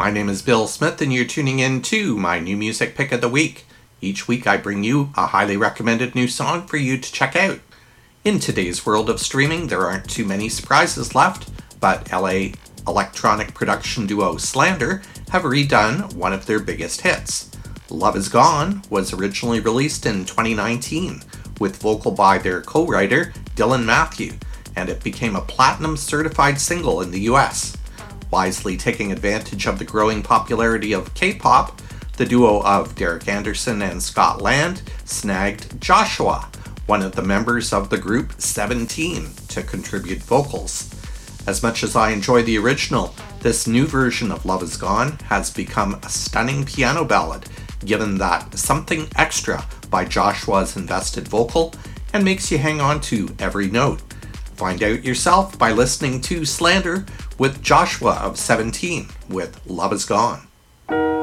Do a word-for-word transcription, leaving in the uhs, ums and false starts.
My name is Bill Smith, and you're tuning in to my new music pick of the week. Each week I bring you a highly recommended new song for you to check out. In today's world of streaming, there aren't too many surprises left, but L A electronic production duo Slander have redone one of their biggest hits. Love Is Gone was originally released in twenty nineteen, with vocal by their co-writer Dylan Matthew, and it became a platinum certified single in the U S. Wisely taking advantage of the growing popularity of K-pop, the duo of Derek Anderson and Scott Land snagged Joshua, one of the members of the group Seventeen, to contribute vocals. As much as I enjoy the original, this new version of Love Is Gone has become a stunning piano ballad, given that something extra by Joshua's invested vocal and makes you hang on to every note. Find out yourself by listening to Slander with Joshua of Seventeen with Love Is Gone.